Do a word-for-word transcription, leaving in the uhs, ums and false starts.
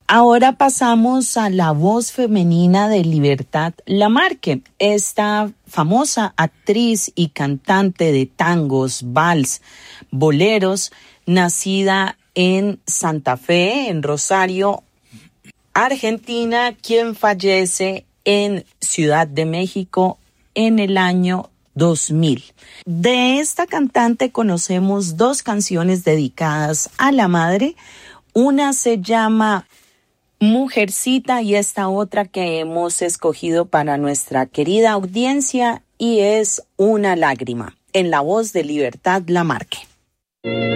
Ahora pasamos a la voz femenina de Libertad Lamarque, esta famosa actriz y cantante de tangos, vals, boleros, nacida en Santa Fe, en Rosario, Argentina, quien fallece en Ciudad de México en el año dos mil. De esta cantante conocemos dos canciones dedicadas a la madre. Una se llama Mujercita y esta otra que hemos escogido para nuestra querida audiencia y es Una lágrima, en la voz de Libertad Lamarque.